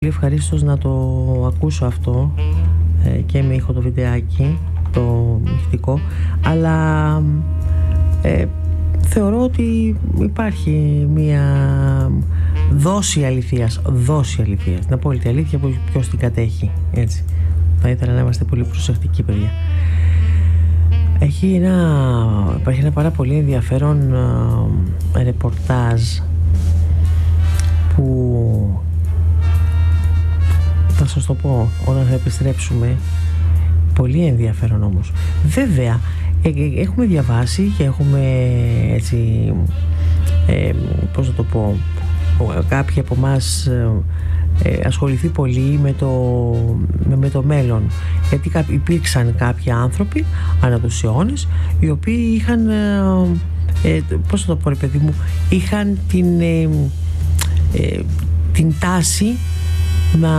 Ευχαρίστως να το ακούσω αυτό και με ήχο το βιντεάκι, το ηχητικό, αλλά θεωρώ ότι υπάρχει μια δόση αληθείας, την απόλυτη αλήθεια, ποιος την κατέχει, έτσι. Θα ήθελα να είμαστε πολύ προσεκτικοί, παιδιά. Υπάρχει ένα πάρα πολύ ενδιαφέρον ρεπορτάζ που θα σας το πω όταν θα επιστρέψουμε. Πολύ ενδιαφέρον όμως. Βέβαια έχουμε διαβάσει και έχουμε έτσι πώς να το πω, κάποιοι από εμάς ασχοληθεί πολύ με το μέλλον, γιατί υπήρξαν κάποιοι άνθρωποι ανά τους αιώνες οι οποίοι είχαν πώς θα το πω, ρε παιδί μου, είχαν την τάση να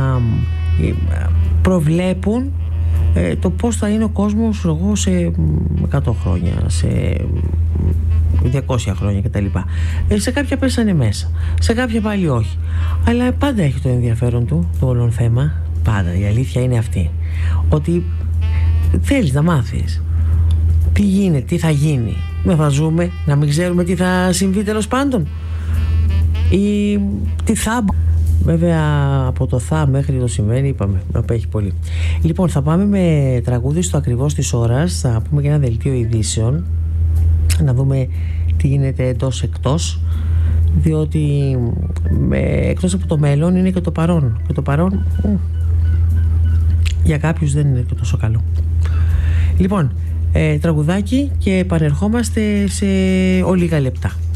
προβλέπουν το πώς θα είναι ο κόσμος σε 100 χρόνια, σε 200 χρόνια κτλ. Σε κάποια πέσανε μέσα, σε κάποια πάλι όχι. Αλλά πάντα έχει το ενδιαφέρον του το όλο θέμα. Πάντα η αλήθεια είναι αυτή, ότι θέλεις να μάθεις τι γίνεται, τι θα γίνει. Δεν θα ζούμε να μην ξέρουμε τι θα συμβεί, τέλος πάντων, ή τι θα. Βέβαια από το θα μέχρι το συμβαίνει είπαμε, απέχει πολύ. Λοιπόν, θα πάμε με τραγούδι στο ακριβώς της ώρας. Θα πούμε και ένα δελτίο ειδήσεων, να δούμε τι γίνεται εντός εκτός, διότι εκτός από το μέλλον είναι και το παρόν, και το παρόν για κάποιους δεν είναι και τόσο καλό. Λοιπόν, τραγουδάκι και επανερχόμαστε σε λίγα λεπτά.